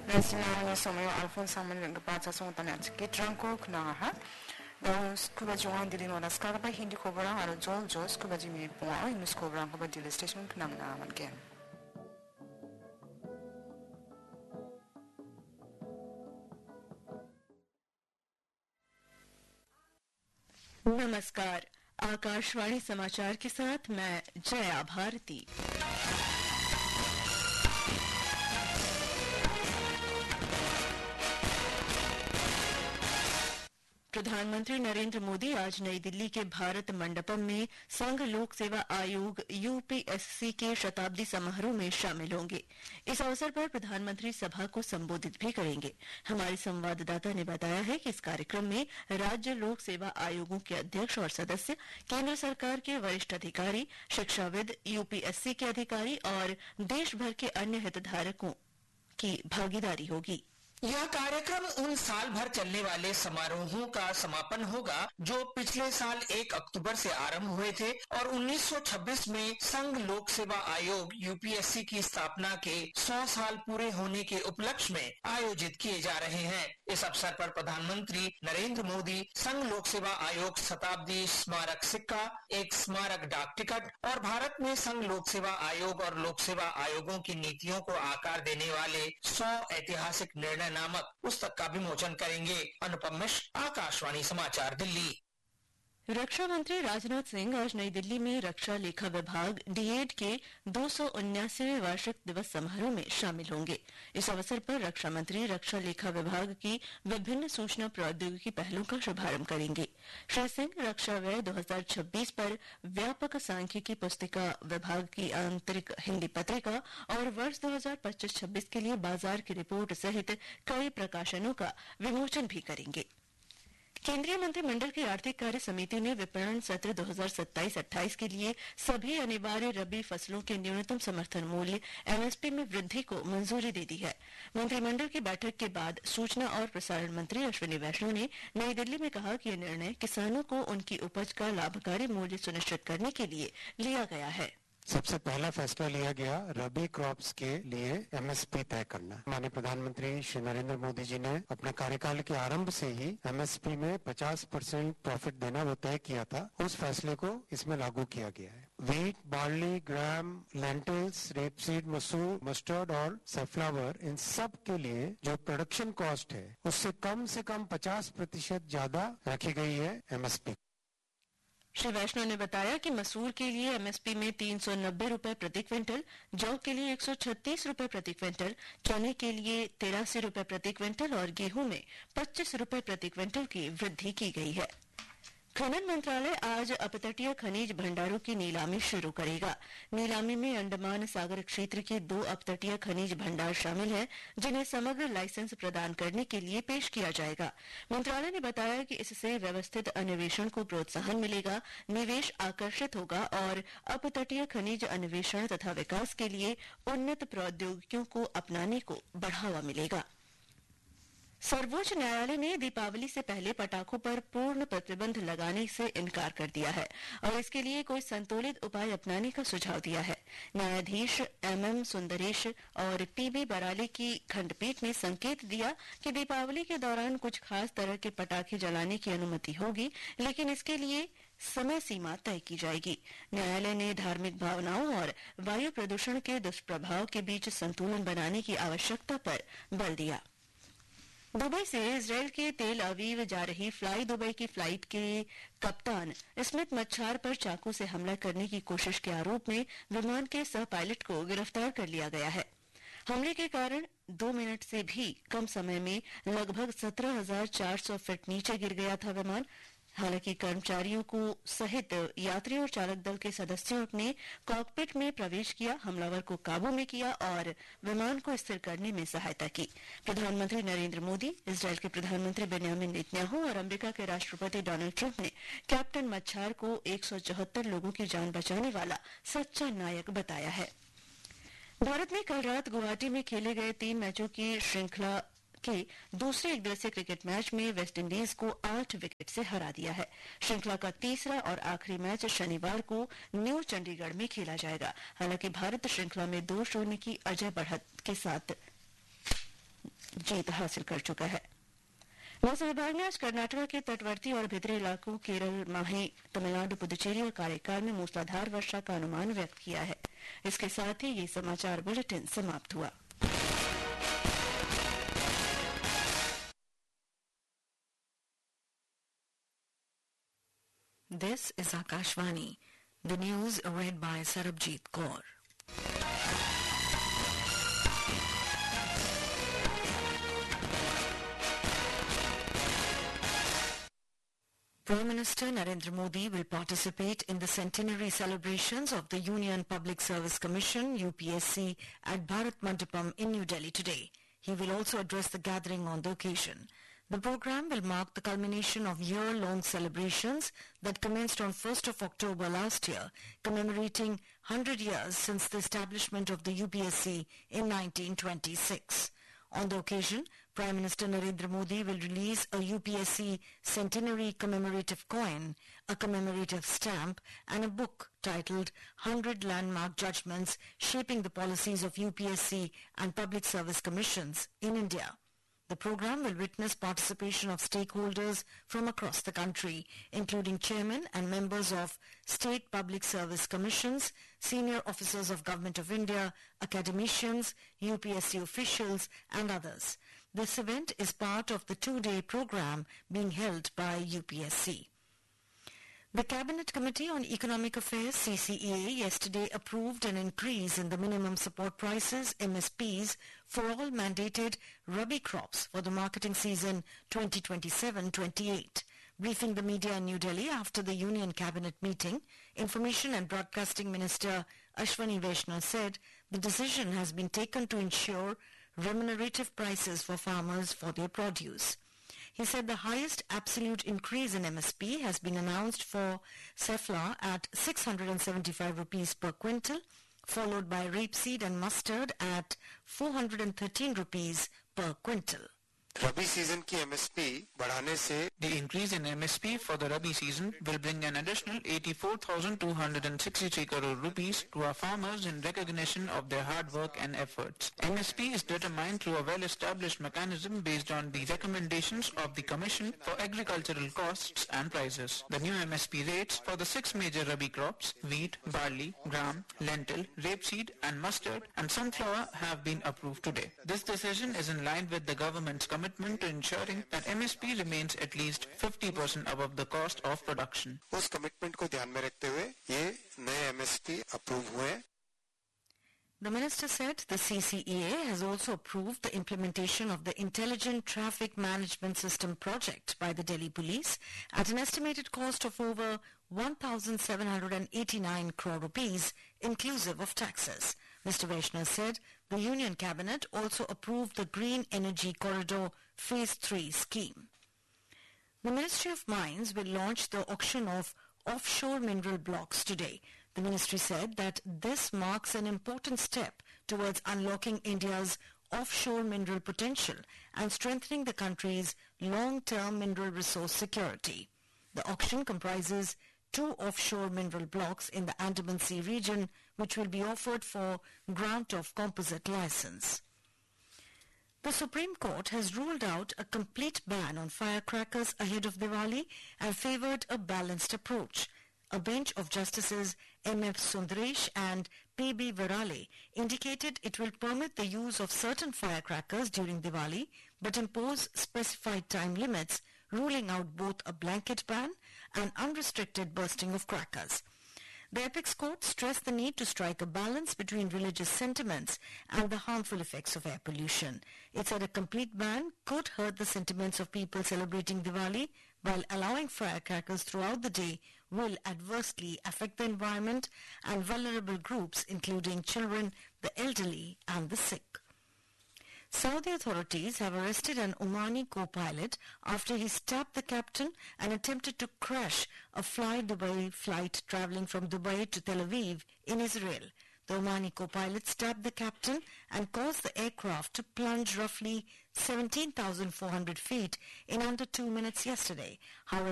Nasimano Somayo Alphonse Samuel Gabata Sontana Kitranko Knaha. Those Kubajuan didn't want to scar by Hindi Cobra or Joel Jos Kubajimi Poa in the Scobra Kubajil Station Knamna again. नमस्कार। आकाशवाणी समाचार के साथ मैं जया भारती। प्रधानमंत्री नरेंद्र मोदी आज नई दिल्ली के भारत मंडपम में संघ लोक सेवा आयोग यूपीएससी के शताब्दी समारोह में शामिल होंगे। इस अवसर पर प्रधानमंत्री सभा को संबोधित भी करेंगे। हमारे संवाददाता ने बताया है कि इस कार्यक्रम में राज्य लोक सेवा आयोगों के अध्यक्ष और सदस्य, केंद्र सरकार के वरिष्ठ अधिकारी, शिक्षाविद, यूपीएससी के अधिकारी और देश भर के अन्य हितधारकों की भागीदारी होगी। यह कार्यक्रम उन साल भर चलने वाले समारोहों का समापन होगा जो पिछले साल 1 अक्टूबर से आरंभ हुए थे और 1926 में संघ लोक सेवा आयोग यूपीएससी की स्थापना के 100 साल पूरे होने के उपलक्ष्य में आयोजित किए जा रहे हैं। इस अवसर पर प्रधानमंत्री नरेंद्र मोदी संघ लोक सेवा आयोग शताब्दी स्मारक सिक्का, एक स्मारक डाक टिकट और भारत में संघ लोक सेवा आयोग और लोक सेवा आयोगों की नीतियों को आकार देने वाले 100 ऐतिहासिक निर्णय नामक पुस्तक का विमोचन करेंगे। अनुपम मिश्र, आकाशवाणी समाचार, दिल्ली। रक्षा मंत्री राजनाथ सिंह आज नई दिल्ली में रक्षा लेखा विभाग डीएड के 279वें वार्षिक दिवस समारोह में शामिल होंगे। इस अवसर पर रक्षा मंत्री रक्षा लेखा विभाग की विभिन्न सूचना प्रौद्योगिकी पहलों का शुभारंभ करेंगे। श्री सिंह रक्षा व्यय 2026 पर व्यापक सांख्यिकी पुस्तिका विभाग की आंतरिक हिंदी पत्रिका और वर्ष 2025-26 के लिए बाजार की रिपोर्ट सहित कई प्रकाशनों का विमोचन भी करेंगे। केंद्रीय मंत्रिमंडल की आर्थिक कार्य समिति ने विपणन सत्र 2027-28 के लिए सभी अनिवार्य रबी फसलों के न्यूनतम समर्थन मूल्य एमएसपी में वृद्धि को मंजूरी दे दी है। मंत्रिमंडल की बैठक के बाद सूचना और प्रसारण मंत्री अश्विनी वैष्णव ने नई दिल्ली में कहा कि यह निर्णय किसानों को उनकी उपज का लाभकारी मूल्य सुनिश्चित करने के लिए लिया गया है। सबसे पहला फैसला लिया गया रबी क्रॉप्स के लिए एमएसपी तय करना। माननीय प्रधानमंत्री श्री नरेंद्र मोदी जी ने अपने कार्यकाल के आरंभ से ही एमएसपी में 50% प्रॉफिट देना वो तय किया था। उस फैसले को इसमें लागू किया गया है। व्हीट, बार्ली, ग्राम, लेंटिल्स, रेपसीड, मसूर, मस्टर्ड और सनफ्लावर, इन सब के लिए जो प्रोडक्शन कॉस्ट है उससे कम से कम 50% ज्यादा रखी गई है एमएसपी। श्री वैष्णव ने बताया कि मसूर के लिए एमएसपी में 390 रुपए प्रति क्विंटल, जौ के लिए 136 रुपए प्रति क्विंटल, चने के लिए 83 रुपए प्रति क्विंटल और गेहूं में 25 रुपए प्रति क्विंटल की वृद्धि की गई है। खनन मंत्रालय आज अपतटीय खनिज भंडारों की नीलामी शुरू करेगा। नीलामी में अंडमान सागर क्षेत्र के 2 अपतटीय खनिज भंडार शामिल हैं, जिन्हें समग्र लाइसेंस प्रदान करने के लिए पेश किया जाएगा। मंत्रालय ने बताया कि इससे व्यवस्थित अन्वेषण को प्रोत्साहन मिलेगा, निवेश आकर्षित होगा और अपतटीय खनिज अन्वेषण तथा विकास के लिए उन्नत प्रौद्योगिकियों को अपनाने को बढ़ावा मिलेगा। सर्वोच्च न्यायालय ने दीपावली से पहले पटाखों पर पूर्ण प्रतिबंध लगाने से इनकार कर दिया है और इसके लिए कोई संतुलित उपाय अपनाने का सुझाव दिया है। न्यायाधीश एमएम सुंदरेश और टीबी बराली की खंडपीठ ने संकेत दिया कि दीपावली के दौरान कुछ खास तरह के पटाखे जलाने की अनुमति होगी, लेकिन इसके लिए समय सीमा तय की जाएगी। न्यायालय ने धार्मिक भावनाओं और वायु प्रदूषण के दुष्प्रभाव के बीच संतुलन बनाने की आवश्यकता पर बल दिया। दुबई से इजरायल के तेल अवीव जा रही फ्लाई दुबई की फ्लाइट के कप्तान स्मिथ मच्छार पर चाकू से हमला करने की कोशिश के आरोप में विमान के सह पायलट को गिरफ्तार कर लिया गया है। हमले के कारण 2 मिनट से भी कम समय में लगभग 17,400 फीट नीचे गिर गया था विमान। हालांकि कर्मचारियों को सहित यात्री और चालक दल के सदस्यों ने कॉकपिट में प्रवेश किया, हमलावर को काबू में किया और विमान को स्थिर करने में सहायता की। प्रधानमंत्री नरेंद्र मोदी, इजरायल के प्रधानमंत्री बेन्यामिन नेतन्याहू और अमेरिका के राष्ट्रपति डोनाल्ड ट्रंप ने कैप्टन मच्छार को 174 लोगों की जान बचाने वाला सच्चा नायक बताया है। भारत ने कल रात गुवाहाटी में खेले गए 3 मैचों की श्रृंखला के दूसरे एकदिवसीय क्रिकेट मैच में वेस्टइंडीज को 8 विकेट से हरा दिया है। श्रृंखला का तीसरा और आखिरी मैच शनिवार को न्यू चंडीगढ़ में खेला जाएगा। हालांकि भारत श्रृंखला में 2-0 की अजय बढ़त के साथ जीत हासिल कर चुका है। मौसम विभाग ने आज कर्नाटक के तटवर्ती और भीतरी इलाकों केरल, माही, तमिलनाडु, पुदुचेरी और काரைकाल में मूसलाधार वर्षा का अनुमान व्यक्त किया है। इसके साथ ही ये समाचार बुलेटिन समाप्त हुआ। This is Akashvani. The news read by Sarabjit Kaur. Prime Minister Narendra Modi will participate in the centenary celebrations of the Union Public Service Commission (UPSC) at Bharat Mandapam in New Delhi today. He will also address the gathering on the occasion. The program will mark the culmination of year-long celebrations that commenced on 1st of October last year, commemorating 100 years since the establishment of the UPSC in 1926. On the occasion, Prime Minister Narendra Modi will release a UPSC centenary commemorative coin, a commemorative stamp, and a book titled 100 Landmark Judgments Shaping the Policies of UPSC and Public Service Commissions in India. The program will witness participation of stakeholders from across the country, including chairmen and members of state public service commissions, senior officers of Government of India, academicians, UPSC officials, and others. This event is part of the two-day program being held by UPSC. The Cabinet Committee on Economic Affairs (CCEA) yesterday approved an increase in the minimum support prices (MSPs) for all mandated rabi crops for the marketing season 2027-28. Briefing the media in New Delhi after the Union Cabinet meeting, Information and Broadcasting Minister Ashwani Vaishnaw said the decision has been taken to ensure remunerative prices for farmers for their produce. He said the highest absolute increase in MSP has been announced for safflower at 675 rupees per quintal, followed by rapeseed and mustard at 413 rupees per quintal. Rabi season की MSP बढ़ाने से The increase in MSP for the Rabi season will bring an additional 84,263 crore rupees to our farmers in recognition of their hard work and efforts. MSP is determined through a well-established mechanism based on the recommendations of the Commission for Agricultural Costs and Prices. The new MSP rates for the 6 major Rabi crops, wheat, barley, gram, lentil, rapeseed and mustard and sunflower have been approved today. This decision is in line with the government's commitment to ensuring that MSP remains at least 50% above the cost of production. उस commitment को ध्यान में रखते हुए ये नए MSP approve हुए. The minister said the CCEA has also approved the implementation of the Intelligent Traffic Management System project by the Delhi Police at an estimated cost of over 1,789 crore rupees, inclusive of taxes. Mr. Vaishnaw said the Union Cabinet also approved the Green Energy Corridor Phase 3 scheme. The Ministry of Mines will launch the auction of offshore mineral blocks today. The ministry said that this marks an important step towards unlocking India's offshore mineral potential and strengthening the country's long-term mineral resource security. The auction comprises 2 offshore mineral blocks in the Andaman Sea region, which will be offered for grant of composite license. The Supreme Court has ruled out a complete ban on firecrackers ahead of Diwali and favoured a balanced approach. A bench of Justices M.F. Sundaresh and P.B. Virale indicated it will permit the use of certain firecrackers during Diwali but impose specified time limits, ruling out both a blanket ban and unrestricted bursting of crackers. The Apex Court stressed the need to strike a balance between religious sentiments and the harmful effects of air pollution. It said a complete ban could hurt the sentiments of people celebrating Diwali, while allowing firecrackers throughout the day will adversely affect the environment and vulnerable groups including children, the elderly and the sick. Saudi authorities have arrested an Omani co-pilot after he stabbed the captain and attempted to crash a Fly Dubai flight traveling from Dubai to Tel Aviv in Israel. The Omani co-pilot stabbed the captain and caused the aircraft to plunge roughly 17,400 feet in under 2 minutes yesterday. However,